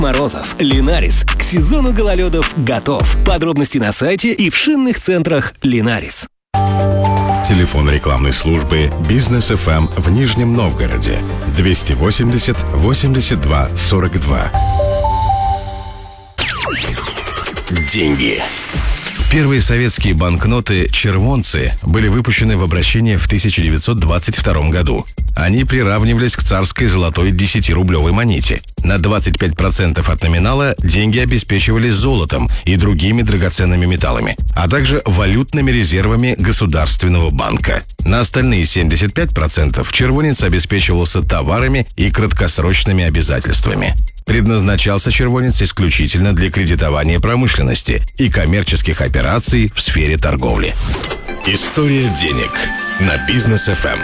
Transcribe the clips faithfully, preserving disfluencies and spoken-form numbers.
Морозов. Линарис. К сезону гололедов готов. Подробности на сайте и в шинных центрах Линарис. Телефон рекламной службы «Бизнес эф эм» в Нижнем Новгороде. двести восемьдесят восемьдесят два сорок два. Деньги. Первые советские банкноты «червонцы» были выпущены в обращение в тысяча девятьсот двадцать втором году. Они приравнивались к царской золотой десятирублевой монете. На двадцать пять процентов от номинала деньги обеспечивались золотом и другими драгоценными металлами, а также валютными резервами Государственного банка. На остальные семьдесят пять процентов червонец обеспечивался товарами и краткосрочными обязательствами. Предназначался червонец исключительно для кредитования промышленности и коммерческих операций в сфере торговли. История денег на Бизнес эф эм.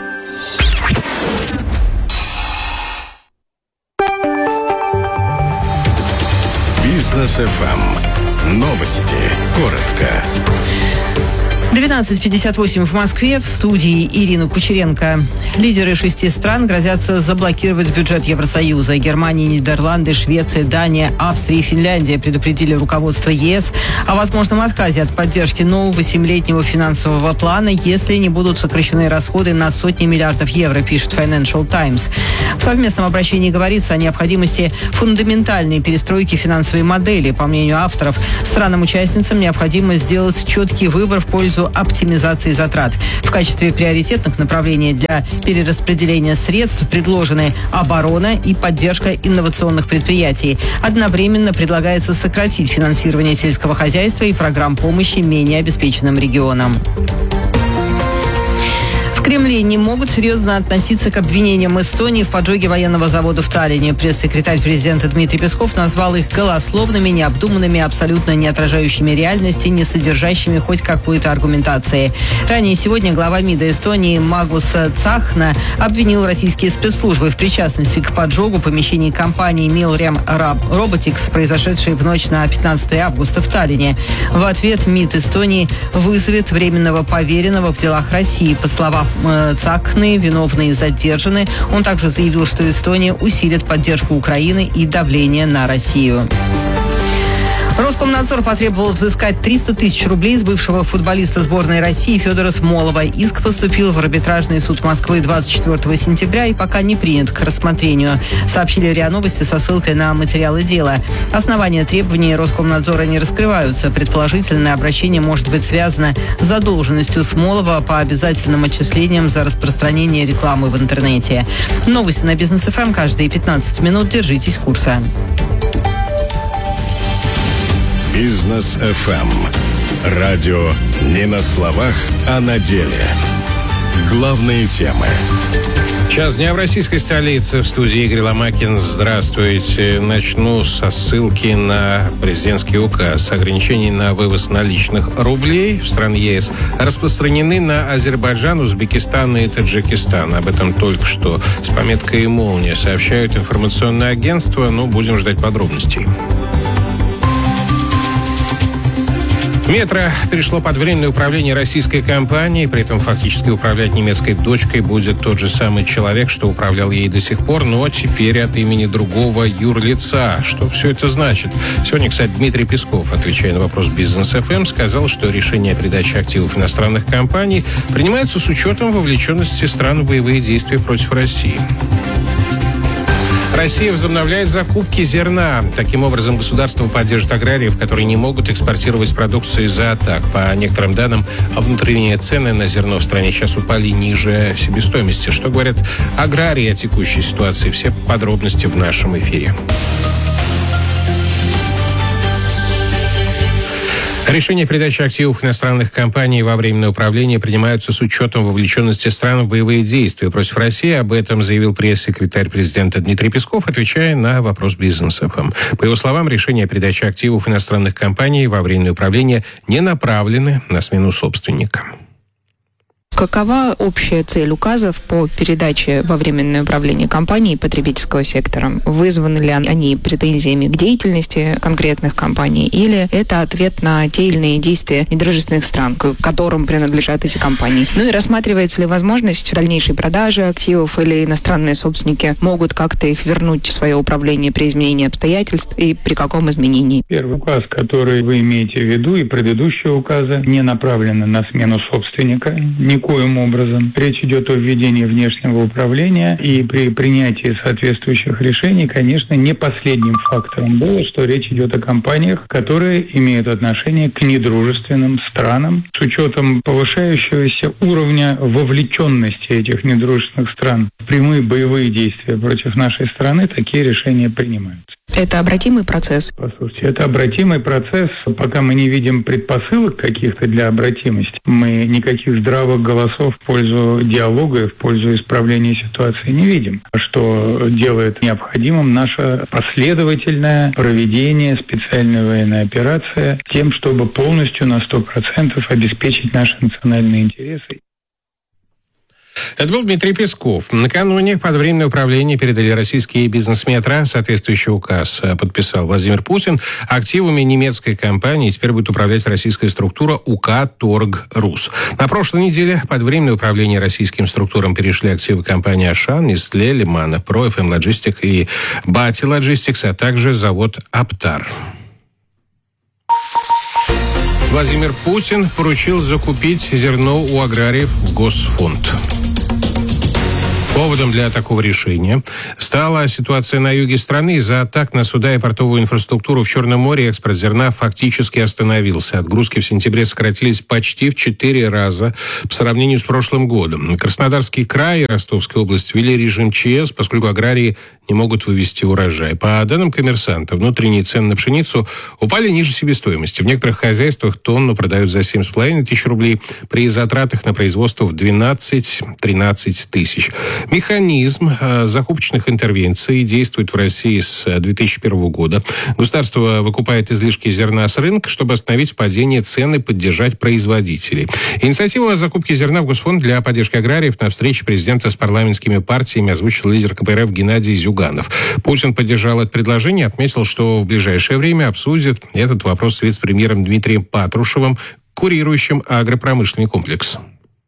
Бизнес эф эм. Новости. Коротко. двенадцать пятьдесят восемь в Москве. В студии Ирина Кучеренко. Лидеры шести стран грозятся заблокировать бюджет Евросоюза. Германия, Нидерланды, Швеция, Дания, Австрия и Финляндия предупредили руководство ЕС о возможном отказе от поддержки нового семилетнего финансового плана, если не будут сокращены расходы на сотни миллиардов евро, пишет Financial Times. В совместном обращении говорится о необходимости фундаментальной перестройки финансовой модели. По мнению авторов, странам-участницам необходимо сделать четкий выбор в пользу оптимизации затрат. В качестве приоритетных направлений для перераспределения средств предложены оборона и поддержка инновационных предприятий. Одновременно предлагается сократить финансирование сельского хозяйства и программ помощи менее обеспеченным регионам. В Кремле не могут серьезно относиться к обвинениям Эстонии в поджоге военного завода в Таллине. Пресс-секретарь президента Дмитрий Песков назвал их голословными, необдуманными, абсолютно не отражающими реальности, не содержащими хоть какой-то аргументации. Ранее сегодня глава МИДа Эстонии Магус Цахна обвинил российские спецслужбы в причастности к поджогу помещений компании Milrem Robotics, произошедшей в ночь на пятнадцатое августа в Таллине. В ответ МИД Эстонии вызовет временного поверенного в делах России. По словам Цахны, виновные задержаны. Он также заявил, что Эстония усилит поддержку Украины и давление на Россию. Роскомнадзор потребовал взыскать триста тысяч рублей с бывшего футболиста сборной России Федора Смолова. Иск поступил в арбитражный суд Москвы двадцать четвёртого сентября и пока не принят к рассмотрению, сообщили РИА Новости со ссылкой на материалы дела. Основания требований Роскомнадзора не раскрываются. Предположительное обращение может быть связано с задолженностью Смолова по обязательным отчислениям за распространение рекламы в интернете. Новости на Бизнес эф эм каждые пятнадцать минут. Держитесь курса. Бизнес эф эм. Радио не на словах, а на деле. Главные темы. Час дня в российской столице. В студии Игорь Ломакин. Здравствуйте. Начну со ссылки на президентский указ. Ограничения на вывоз наличных рублей в страны ЕС распространены на Азербайджан, Узбекистан и Таджикистан. Об этом только что с пометкой «Молния» сообщают информационное агентство. Ну, будем ждать подробностей. Метро перешло под временное управление российской компанией, при этом фактически управлять немецкой дочкой будет тот же самый человек, что управлял ей до сих пор, но теперь от имени другого юрлица. Что все это значит? Сегодня, кстати, Дмитрий Песков, отвечая на вопрос Бизнес эф эм, сказал, что решение о передаче активов иностранных компаний принимается с учетом вовлеченности стран в боевые действия против России. Россия возобновляет закупки зерна. Таким образом, государство поддержит аграриев, которые не могут экспортировать продукцию из-за атак. По некоторым данным, внутренние цены на зерно в стране сейчас упали ниже себестоимости. Что говорят аграрии о текущей ситуации? Все подробности в нашем эфире. Решения о передаче активов иностранных компаний во временное управление принимаются с учетом вовлеченности стран в боевые действия против России. Об этом заявил пресс-секретарь президента Дмитрий Песков, отвечая на вопрос Бизнес эф эм. По его словам, решения о передаче активов иностранных компаний во временное управление не направлены на смену собственника. Какова общая цель указов по передаче во временное управление компаний потребительского сектора? Вызваны ли они претензиями к деятельности конкретных компаний, или это ответ на те или иные действия недружественных стран, к которым принадлежат эти компании? Ну и рассматривается ли возможность дальнейшей продажи активов, или иностранные собственники могут как-то их вернуть в свое управление при изменении обстоятельств, и при каком изменении? Первый указ, который вы имеете в виду, и предыдущие указы, не направлены на смену собственника никоим образом. Речь идет о введении внешнего управления, и при принятии соответствующих решений, конечно, не последним фактором было, что речь идет о компаниях, которые имеют отношение к недружественным странам. С учетом повышающегося уровня вовлеченности этих недружественных стран в прямые боевые действия против нашей страны, такие решения принимаются. Это обратимый процесс? Послушайте, это обратимый процесс. Пока мы не видим предпосылок каких-то для обратимости, мы никаких здравых голосов в пользу диалога и в пользу исправления ситуации не видим, что делает необходимым наше последовательное проведение специальной военной операции тем, чтобы полностью на сто процентов обеспечить наши национальные интересы. Это был Дмитрий Песков. Накануне под временное управление передали российские бизнес-метро. Соответствующий указ подписал Владимир Путин. Активами немецкой компании теперь будет управлять российская структура УК «Торг.Рус». На прошлой неделе под временное управление российским структурам перешли активы компании «Ашан», «Нестле», «Лимана Про», «эф эм Лоджистик» и «Бати Лоджистикс», а также завод «Аптар». Владимир Путин поручил закупить зерно у аграриев в Госфонд. Поводом для такого решения стала ситуация на юге страны. Из-за атак на суда и портовую инфраструктуру в Черном море экспорт зерна фактически остановился. Отгрузки в сентябре сократились почти в четыре раза по сравнению с прошлым годом. Краснодарский край и Ростовская область ввели режим ЧС, поскольку аграрии не могут вывести урожай. По данным «Коммерсанта», внутренние цены на пшеницу упали ниже себестоимости. В некоторых хозяйствах тонну продают за семь с половиной тысяч рублей, при затратах на производство в двенадцать-тринадцать тысяч. Механизм э, закупочных интервенций действует в России с две тысячи первого года. Государство выкупает излишки зерна с рынка, чтобы остановить падение цен и поддержать производителей. Инициативу о закупке зерна в Госфонд для поддержки аграриев на встрече президента с парламентскими партиями озвучил лидер ка пэ эр эф Геннадий Зюганов. Путин поддержал это предложение, отметил, что в ближайшее время обсудит этот вопрос с вице-премьером Дмитрием Патрушевым, курирующим агропромышленный комплекс.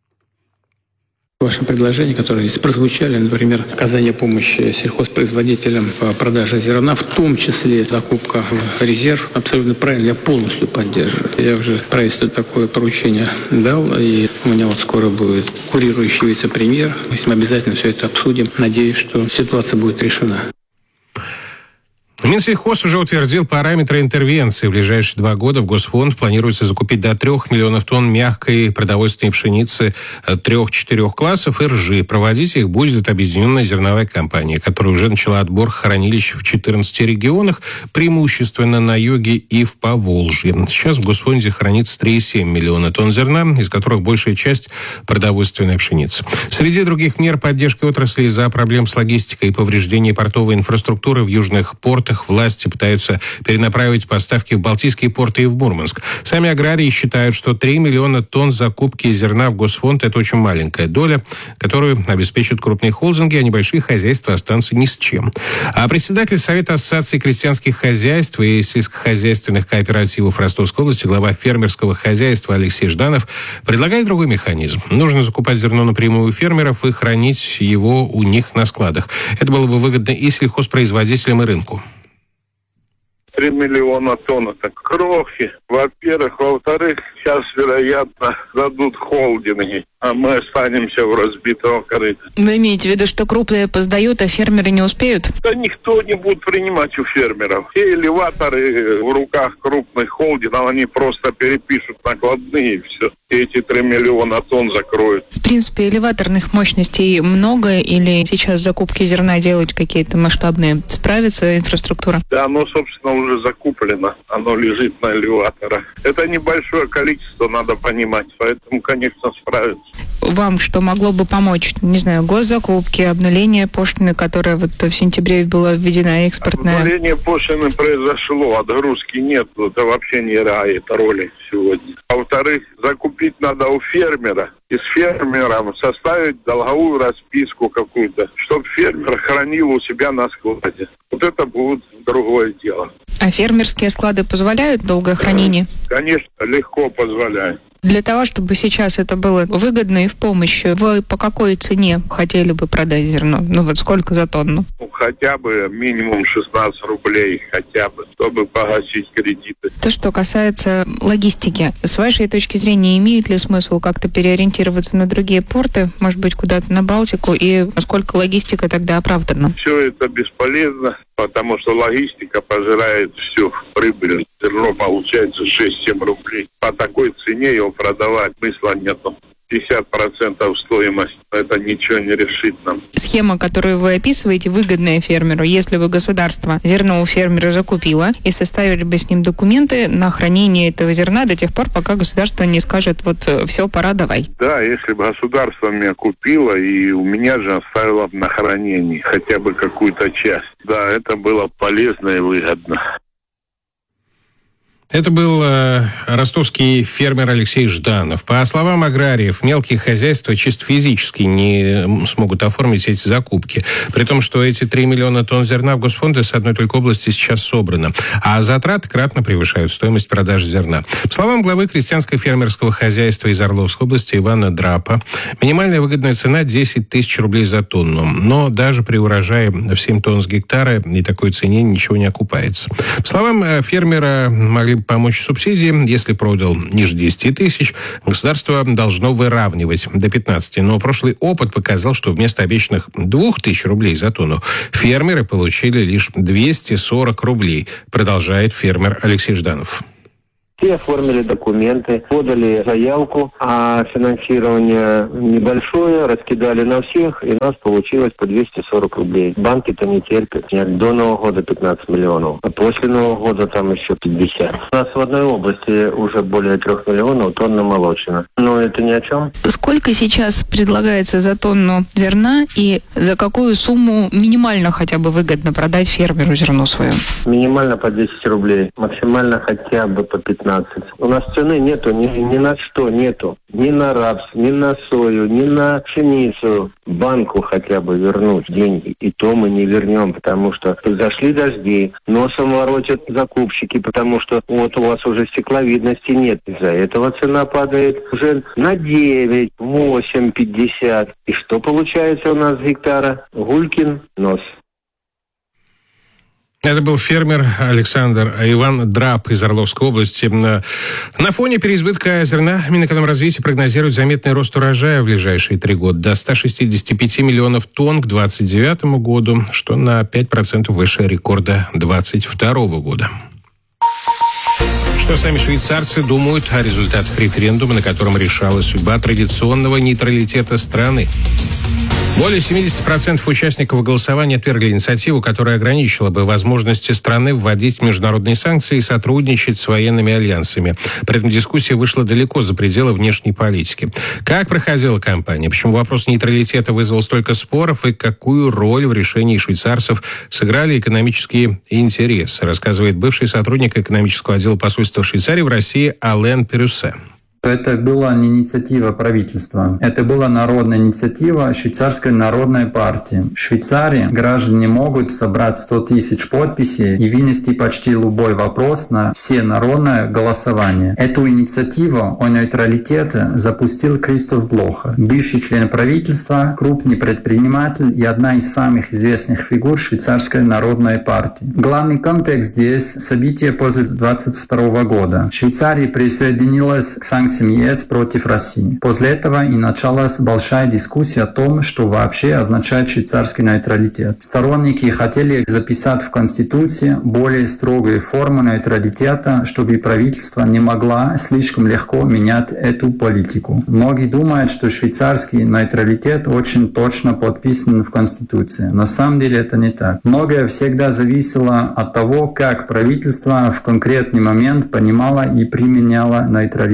Ваши предложения, которые здесь прозвучали, например, оказание помощи сельхозпроизводителям в продаже зерна, в том числе закупка в резерв, абсолютно правильно, я полностью поддерживаю. Я уже правительству такое поручение дал, и у меня вот скоро будет курирующий вице-премьер. Мы обязательно все это обсудим. Надеюсь, что ситуация будет решена. Минсельхоз уже утвердил параметры интервенции. В ближайшие два года в Госфонд планируется закупить до трех миллионов тонн мягкой продовольственной пшеницы трех-четырех классов и ржи. Проводить их будет объединенная зерновая компания, которая уже начала отбор хранилищ в четырнадцати регионах, преимущественно на юге и в Поволжье. Сейчас в Госфонде хранится три целых семь десятых миллиона тонн зерна, из которых большая часть продовольственная пшеница. Среди других мер поддержки отрасли из-за проблем с логистикой и повреждения портовой инфраструктуры в южных портах власти пытаются перенаправить поставки в Балтийские порты и в Мурманск. Сами аграрии считают, что три миллиона тонн закупки зерна в Госфонд – это очень маленькая доля, которую обеспечат крупные холдинги, а небольшие хозяйства останутся ни с чем. А председатель Совета Ассоциации крестьянских хозяйств и сельскохозяйственных кооперативов Ростовской области, глава фермерского хозяйства Алексей Жданов предлагает другой механизм. Нужно закупать зерно напрямую у фермеров и хранить его у них на складах. Это было бы выгодно и сельхозпроизводителям, и рынку. Три миллиона тонн – это крохи. Во-первых. Во-вторых, сейчас, вероятно, дадут холдинги, а мы останемся в разбитого корыта. Вы имеете в виду, что крупные поздают, а фермеры не успеют? Да никто не будет принимать у фермеров. Те элеваторы в руках крупных холдингов, они просто перепишут накладные и все. И эти три миллиона тонн закроют. В принципе, элеваторных мощностей много, или сейчас закупки зерна делать какие-то масштабные? Справится инфраструктура? Да, оно, собственно, уже закуплено. Оно лежит на элеваторах. Это небольшое количество, надо понимать. Поэтому, конечно, справится. Вам что могло бы помочь? Не знаю, госзакупки, обнуление пошлины, которая вот в сентябре была введена, экспортная? Обнуление пошлины произошло, отгрузки нет, это вообще не играет роли сегодня. А во-вторых, закупить надо у фермера, и с фермером составить долговую расписку какую-то, чтобы фермер хранил у себя на складе. Вот это будет другое дело. А фермерские склады позволяют долгое хранение? Конечно, легко позволяет. Для того, чтобы сейчас это было выгодно и в помощь, вы по какой цене хотели бы продать зерно? Ну вот сколько за тонну? Ну, хотя бы минимум шестнадцать рублей, хотя бы, чтобы погасить кредиты. То, что касается логистики. С вашей точки зрения, имеет ли смысл как-то переориентироваться на другие порты, может быть, куда-то на Балтику, и насколько логистика тогда оправдана? Все это бесполезно, потому что логистика пожирает всю прибыль. Зерно получается шесть-семь рублей. По такой цене его продавать смысла нету. пятьдесят процентов стоимость, это ничего не решит нам. Схема, которую вы описываете, выгодная фермеру, если бы государство зерно у фермера закупило и составили бы с ним документы на хранение этого зерна до тех пор, пока государство не скажет, вот все, пора, давай. Да, если бы государство меня купило и у меня же оставило на хранении хотя бы какую-то часть, да, это было полезно и выгодно. Это был э, ростовский фермер Алексей Жданов. По словам аграриев, мелкие хозяйства чисто физически не смогут оформить эти закупки. При том, что эти три миллиона тонн зерна в госфонды с одной только области сейчас собрано. А затраты кратно превышают стоимость продажи зерна. По словам главы крестьянско-фермерского хозяйства из Орловской области Ивана Драпа, минимальная выгодная цена десять тысяч рублей за тонну. Но даже при урожае в семь тонн с гектара и такой цене ничего не окупается. По словам фермера, могли помочь субсидии. Если продал ниже десять тысяч, государство должно выравнивать до пятнадцати. Но прошлый опыт показал, что вместо обещанных двух тысяч рублей за тонну фермеры получили лишь двести сорок рублей, продолжает фермер Алексей Жданов. Все оформили документы, подали заявку, а финансирование небольшое, раскидали на всех, и у нас получилось по двести сорок рублей. Банки-то не терпят. Нет, до Нового года пятнадцать миллионов, а после Нового года там еще пятьдесят. У нас в одной области уже более трех миллионов тонн намолочено. Но это ни о чем. Сколько сейчас предлагается за тонну зерна и за какую сумму минимально хотя бы выгодно продать фермеру зерно свое? Минимально по десять рублей, максимально хотя бы по пятнадцать. У нас цены нету, ни, ни на что нету. Ни на рапс, ни на сою, ни на пшеницу. Банку хотя бы вернуть деньги. И то мы не вернем, потому что зашли дожди, носом воротят закупщики, потому что вот у вас уже стекловидности нет. Из-за этого цена падает уже на девять, восемь, пятьдесят. И что получается у нас с гектара? Гулькин нос. Это был фермер Александр Иван Драп из Орловской области. На фоне переизбытка зерна Минэкономразвития прогнозирует заметный рост урожая в ближайшие три года до ста шестидесяти пяти миллионов тонн к двадцать девятому году, что на пять процентов выше рекорда двадцать второго года. Что сами швейцарцы думают о результатах референдума, на котором решалась судьба традиционного нейтралитета страны? Более семьдесят процентов участников голосования отвергли инициативу, которая ограничила бы возможности страны вводить международные санкции и сотрудничать с военными альянсами. При этом дискуссия вышла далеко за пределы внешней политики. Как проходила кампания? Почему вопрос нейтралитета вызвал столько споров? И какую роль в решении швейцарцев сыграли экономические интересы? Рассказывает бывший сотрудник экономического отдела посольства Швейцарии в России Ален Перюссе. Это была не инициатива правительства. Это была народная инициатива Швейцарской народной партии. В Швейцарии граждане могут собрать сто тысяч подписей и вынести почти любой вопрос на всенародное голосование. Эту инициативу о нейтралитете запустил Кристоф Блохер, бывший член правительства, крупный предприниматель и одна из самых известных фигур Швейцарской народной партии. Главный контекст здесь — события после двадцать второго года. Швейцария присоединилась к санкциям ЕС против России. После этого и началась большая дискуссия о том, что вообще означает швейцарский нейтралитет. Сторонники хотели записать в Конституции более строгую форму нейтралитета, чтобы правительство не могло слишком легко менять эту политику. Многие думают, что швейцарский нейтралитет очень точно подписан в Конституции. На самом деле это не так. Многое всегда зависело от того, как правительство в конкретный момент понимало и применяло нейтралитет.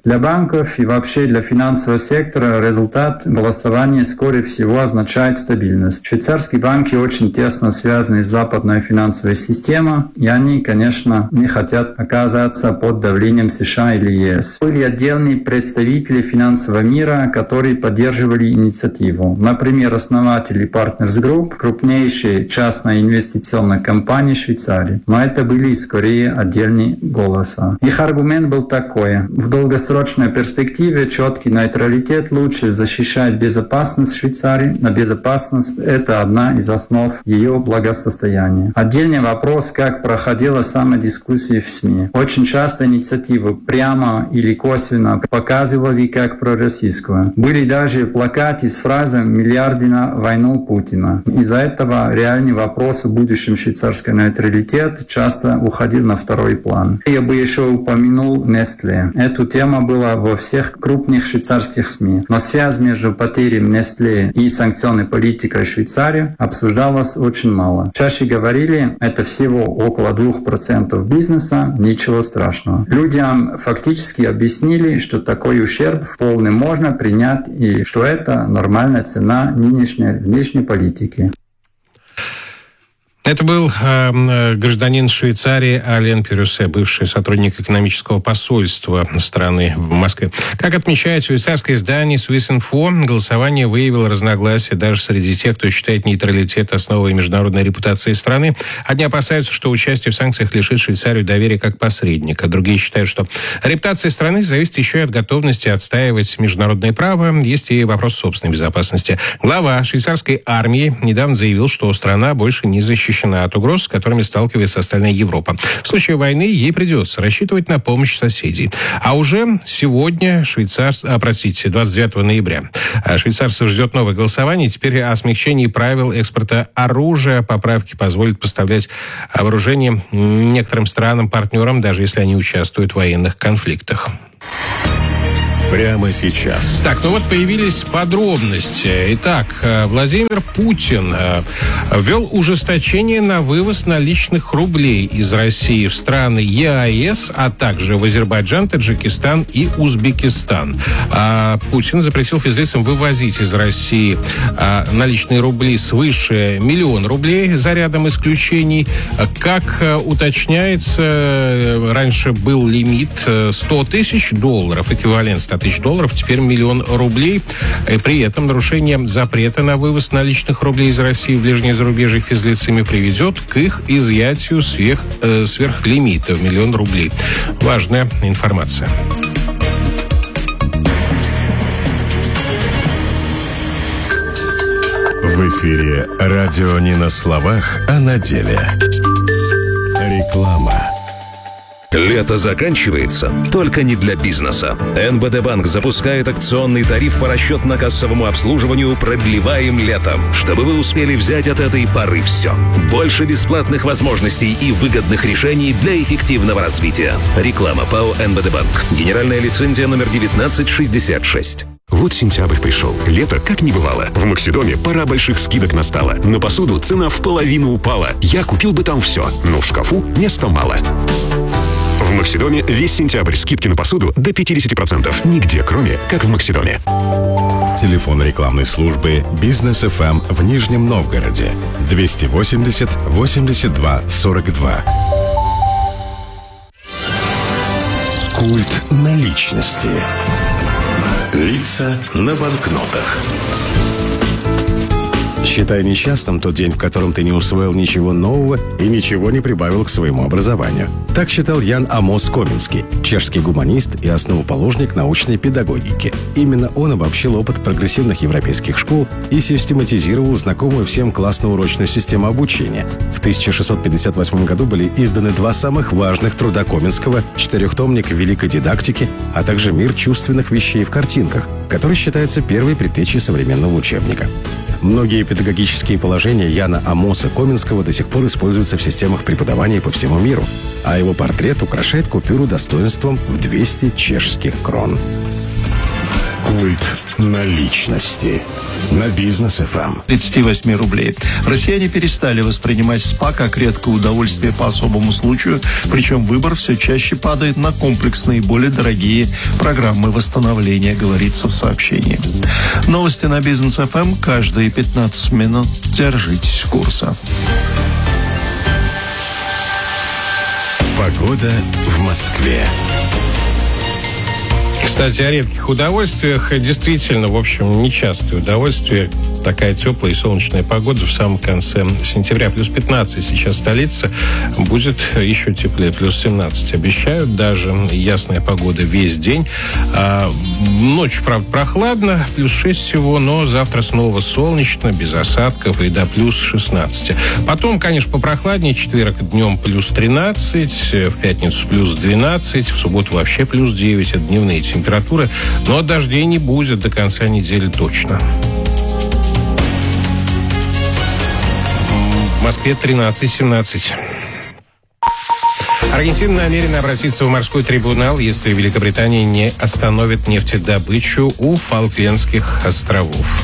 Для банков и вообще для финансового сектора результат голосования, скорее всего, означает стабильность. Швейцарские банки очень тесно связаны с западной финансовой системой, и они, конечно, не хотят оказаться под давлением США или ЕС. Были отдельные представители финансового мира, которые поддерживали инициативу. Например, основатели Partners Group, крупнейшие частные инвестиционные компании Швейцарии. Но это были скорее отдельные голоса. Их аргумент был такой. В долгосрочной перспективе четкий нейтралитет лучше защищает безопасность Швейцарии, а безопасность – это одна из основ ее благосостояния. Отдельный вопрос, как проходила сама дискуссия в СМИ. Очень часто инициативу прямо или косвенно показывали как пророссийскую. Были даже плакаты с фразой «миллиарды на войну Путина». Из-за этого реальный вопрос о будущем швейцарского нейтралитета часто уходил на второй план. Я бы еще упомянул Nestlé. Эту тему была во всех крупных швейцарских СМИ. Но связь между потерей Nestlé и санкционной политикой Швейцарии обсуждалась очень мало. Чаще говорили, это всего около двух процентов бизнеса, ничего страшного. Людям фактически объяснили, что такой ущерб в полный можно принять и что это нормальная цена нынешней внешней политики. Это был э, гражданин Швейцарии Ален Пирюсе, бывший сотрудник экономического посольства страны в Москве. Как отмечает швейцарское издание Swissinfo, голосование выявило разногласия даже среди тех, кто считает нейтралитет основой международной репутации страны. Одни опасаются, что участие в санкциях лишит Швейцарию доверия как посредника. Другие считают, что репутация страны зависит еще и от готовности отстаивать международное право. Есть и вопрос собственной безопасности. Глава швейцарской армии недавно заявил, что страна больше не защищена от угроз, с которыми сталкивается остальная Европа. В случае войны ей придется рассчитывать на помощь соседей. А уже сегодня, швейцарс... а, простите, двадцать девятого ноября, швейцарцев ждет новое голосование. Теперь о смягчении правил экспорта оружия. Поправки позволят поставлять вооружение некоторым странам-партнерам, даже если они участвуют в военных конфликтах. Прямо сейчас. Так, ну вот появились подробности. Итак, Владимир Путин ввел ужесточение на вывоз наличных рублей из России в страны ЕАЭС, а также в Азербайджан, Таджикистан и Узбекистан. А Путин запретил физлицам вывозить из России наличные рубли свыше миллиона рублей за рядом исключений. Как уточняется, раньше был лимит сто тысяч долларов, эквивалент ста тысяч долларов, теперь миллион рублей. И при этом нарушение запрета на вывоз наличных рублей из России в ближнее зарубежье физлицами приведет к их изъятию сверх, э, сверхлимита в миллион рублей. Важная информация. В эфире радио не на словах, а на деле. Реклама. Лето заканчивается, только не для бизнеса. эн бэ дэ Банк запускает акционный тариф по расчетно-кассовому обслуживанию «Продлеваем летом», чтобы вы успели взять от этой поры все. Больше бесплатных возможностей и выгодных решений для эффективного развития. Реклама ПАО эн бэ дэ Банк. Генеральная лицензия номер девятнадцать шестьдесят шесть. Вот сентябрь пришел. Лето как не бывало. В Максидоме пора больших скидок настала. На посуду цена в половину упала. Я купил бы там все, но в шкафу места мало. В Максидоме весь сентябрь скидки на посуду до пятьдесят процентов. Нигде, кроме как в Максидоме. Телефон рекламной службы «Бизнес эф эм» в Нижнем Новгороде. двести восемьдесят восемьдесят два сорок два. Культ наличности. Лица на банкнотах. Считай несчастным тот день, в котором ты не усвоил ничего нового и ничего не прибавил к своему образованию. Так считал Ян Амос Коминский, чешский гуманист и основоположник научной педагогики. Именно он обобщил опыт прогрессивных европейских школ и систематизировал знакомую всем классно-урочную систему обучения. В тысяча шестьсот пятьдесят восьмом году были изданы два самых важных труда Коминского: четырехтомник великой дидактики, а также «Мир чувственных вещей в картинках», который считается первой предтечей современного учебника. Многие педагогические положения Яна Амоса Коминского до сих пор используются в системах преподавания по всему миру, а его портрет украшает купюру достоинством в двести чешских крон. Культ наличности на Бизнес эф эм. тридцать восемь рублей. Россияне перестали воспринимать СПА как редкое удовольствие по особому случаю, причем выбор все чаще падает на комплексные, более дорогие программы восстановления, говорится в сообщении. Новости на Бизнес эф эм каждые пятнадцать минут. Держитесь курса. Погода в Москве. Кстати, о редких удовольствиях. Действительно, в общем, нечастое удовольствие. Такая теплая и солнечная погода в самом конце сентября. Плюс пятнадцать сейчас столица. Будет еще теплее. Плюс семнадцать обещают. Даже ясная погода весь день. А, ночью, правда, прохладно. Плюс шесть всего. Но завтра снова солнечно, без осадков и до плюс шестнадцать. Потом, конечно, попрохладнее. Четверг днем плюс тринадцать. В пятницу плюс двенадцать. В субботу вообще плюс девять. Это дневные температуры. Но дождей не будет до конца недели точно. В Москве тринадцать-семнадцать. Аргентина намерена обратиться в морской трибунал, если Великобритания не остановит нефтедобычу у Фолклендских островов.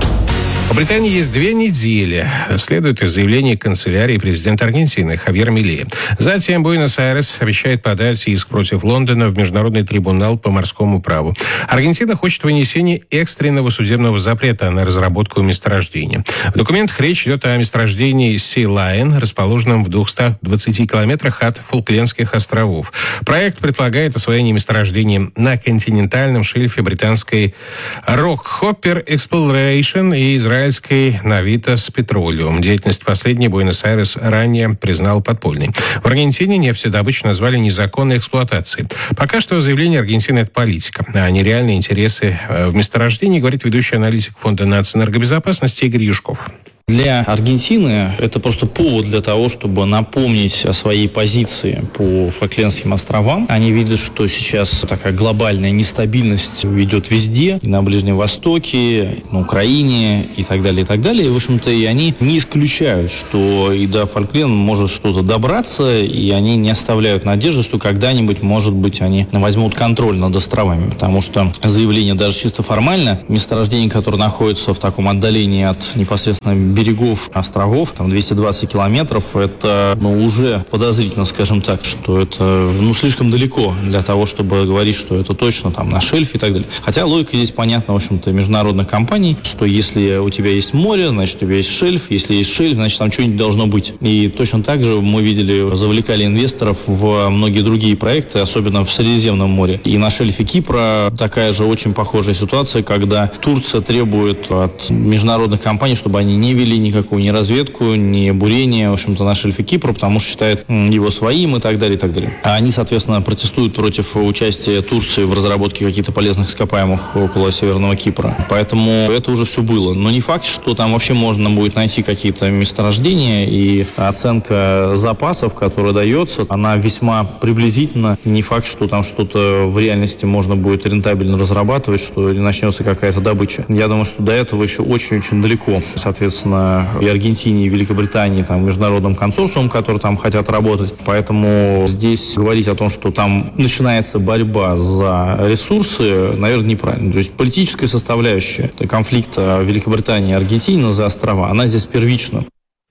У Британии есть две недели, следует из заявления канцелярии президента Аргентины Хавьера Милея. Затем Буэнос-Айрес обещает подать иск против Лондона в Международный трибунал по морскому праву. Аргентина хочет вынесения экстренного судебного запрета на разработку месторождения. В документах речь идет о месторождении Sea Lion, расположенном в двухстах двадцати километрах от Фолклендских островов. Проект предполагает освоение месторождения на континентальном шельфе британской Rockhopper Exploration и израильской Navitas Petroleum. Деятельность последней Буэнос-Айрес ранее признал подпольной. В Аргентине нефтедобычу назвали незаконной эксплуатацией. Пока что заявление Аргентины – это политика, а не реальные интересы в месторождении, говорит ведущий аналитик Фонда нацэнергобезопасности Игорь Юшков. Для Аргентины это просто повод для того, чтобы напомнить о своей позиции по Фолклендским островам. Они видят, что сейчас такая глобальная нестабильность ведет везде, и на Ближнем Востоке, и на Украине, и так далее, и так далее. И, в общем-то, и они не исключают, что и до Фолкленда может что-то добраться, и они не оставляют надежды, что когда-нибудь, может быть, они возьмут контроль над островами. Потому что заявление даже чисто формально, месторождение, которое находится в таком отдалении от непосредственно берегов островов, там двести двадцать километров, это ну, уже подозрительно, скажем так, что это ну, слишком далеко для того, чтобы говорить, что это точно там на шельфе и так далее. Хотя логика здесь понятна, в общем-то, международных компаний, что если у тебя есть море, значит, у тебя есть шельф, если есть шельф, значит, там что-нибудь должно быть. И точно так же мы видели, завлекали инвесторов в многие другие проекты, особенно в Средиземном море. И на шельфе Кипра такая же очень похожая ситуация, когда Турция требует от международных компаний, чтобы они не вели никакую ни разведку, ни бурение, в общем-то, на шельфе Кипра, потому что считает его своим и так далее, и так далее. А они, соответственно, протестуют против участия Турции в разработке каких-то полезных ископаемых около Северного Кипра. Поэтому это уже все было. Но не факт, что там вообще можно будет найти какие-то месторождения, и оценка запасов, которая дается, она весьма приблизительна. Не факт, что там что-то в реальности можно будет рентабельно разрабатывать, что начнется какая-то добыча. Я думаю, что до этого еще очень-очень далеко. Соответственно, и Аргентине, и Великобритании, там, международным консорциумом, которые там хотят работать. Поэтому здесь говорить о том, что там начинается борьба за ресурсы, наверное, неправильно. То есть политическая составляющая конфликта Великобритании и Аргентины за острова, она здесь первична.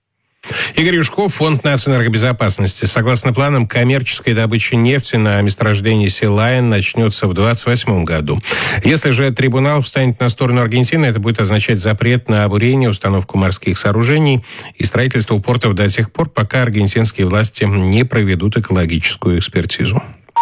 Игорь Юшков, Фонд нацэнергобезопасности. Согласно планам, коммерческая добыча нефти на месторождении Sea Lion начнется в двадцать восьмом году. Если же трибунал встанет на сторону Аргентины, это будет означать запрет на бурение, установку морских сооружений и строительство портов до тех пор, пока аргентинские власти не проведут экологическую экспертизу.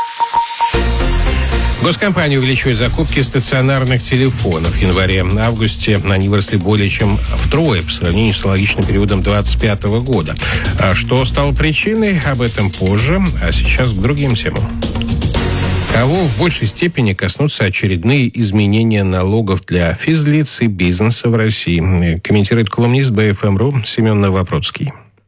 Госкомпания увеличивает закупки стационарных телефонов. В январе-августе они выросли более чем втрое по сравнению с аналогичным периодом двадцать пятого года. А что стало причиной, об этом позже. А сейчас к другим темам. Кого в большей степени коснутся очередные изменения налогов для физлиц и бизнеса в России? Комментирует колумнист бэ эф эм точка ру Семен Новопроцкий.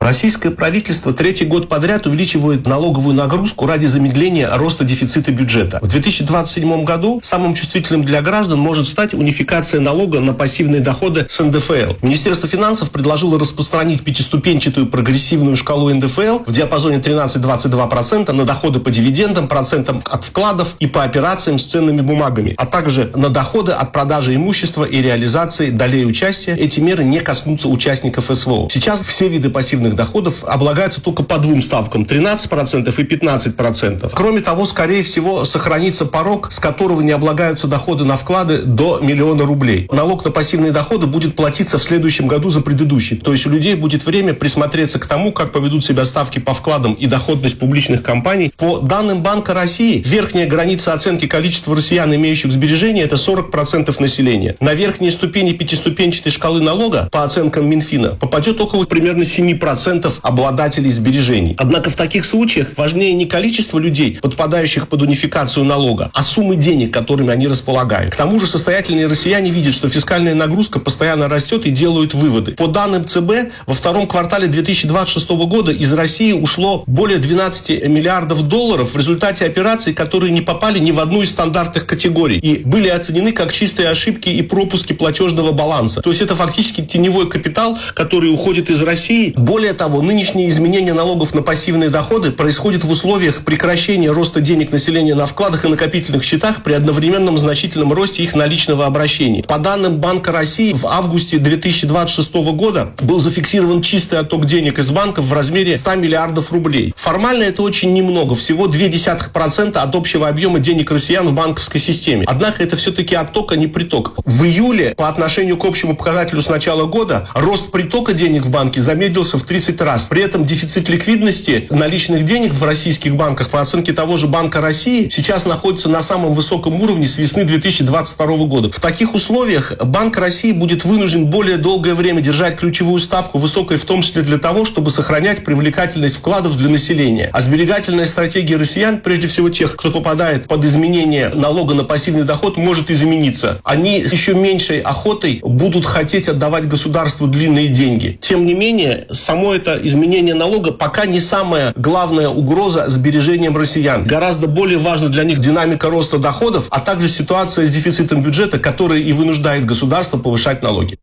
Российское правительство третий год подряд увеличивает налоговую нагрузку ради замедления роста дефицита бюджета. В две тысячи двадцать седьмом году самым чувствительным для граждан может стать унификация налога на пассивные доходы с эн дэ эф эл. Министерство финансов предложило распространить пятиступенчатую прогрессивную шкалу эн дэ эф эл в диапазоне тринадцать-двадцать два процента на доходы по дивидендам, процентам от вкладов и по операциям с ценными бумагами, а также на доходы от продажи имущества и реализации долей участия. Эти меры не коснутся участников эс вэ о. Сейчас все виды пассивных доходов облагаются только по двум ставкам – тринадцать процентов и пятнадцать процентов. Кроме того, скорее всего, сохранится порог, с которого не облагаются доходы на вклады до миллиона рублей. Налог на пассивные доходы будет платиться в следующем году за предыдущий. То есть у людей будет время присмотреться к тому, как поведут себя ставки по вкладам и доходность публичных компаний. По данным Банка России, верхняя граница оценки количества россиян, имеющих сбережения, это сорок процентов населения. На верхние ступени пятиступенчатой шкалы налога, по оценкам Минфина, попадет около примерно семь процентов обладателей сбережений. Однако в таких случаях важнее не количество людей, подпадающих под унификацию налога, а суммы денег, которыми они располагают. К тому же состоятельные россияне видят, что фискальная нагрузка постоянно растет и делают выводы. По данным ЦБ, во втором квартале две тысячи двадцать шестого года из России ушло более двенадцать миллиардов долларов в результате операций, которые не попали ни в одну из стандартных категорий и были оценены как чистые ошибки и пропуски платежного баланса. То есть это фактически теневой капитал, который уходит из России. Более того, нынешние изменения налогов на пассивные доходы происходят в условиях прекращения роста денег населения на вкладах и накопительных счетах при одновременном значительном росте их наличного обращения. По данным Банка России, в августе две тысячи двадцать шестого года был зафиксирован чистый отток денег из банков в размере ста миллиардов рублей. Формально это очень немного, всего ноль целых две десятых процента от общего объема денег россиян в банковской системе. Однако это все-таки отток, а не приток. В июле по отношению к общему показателю с начала года рост притока денег в банке замедлился в тридцать раз. При этом дефицит ликвидности наличных денег в российских банках, по оценке того же Банка России, сейчас находится на самом высоком уровне с весны две тысячи двадцать второго года. В таких условиях Банк России будет вынужден более долгое время держать ключевую ставку высокой, в том числе для того, чтобы сохранять привлекательность вкладов для населения. А сберегательная стратегия россиян, прежде всего тех, кто попадает под изменение налога на пассивный доход, может измениться. Они с еще меньшей охотой будут хотеть отдавать государству длинные деньги. Тем не менее, само это изменение налога пока не самая главная угроза сбережениям россиян. Гораздо более важна для них динамика роста доходов, а также ситуация с дефицитом бюджета, которая и вынуждает государство повышать налоги.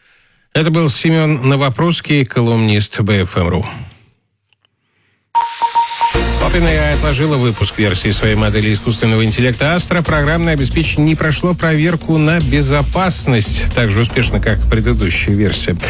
Это был Семен Новопрусский, колумнист бэ эф эм точка ру. OpenAI отложила выпуск версии своей модели искусственного интеллекта Astra. Программное обеспечение не прошло проверку на безопасность так же успешно, как предыдущая версия.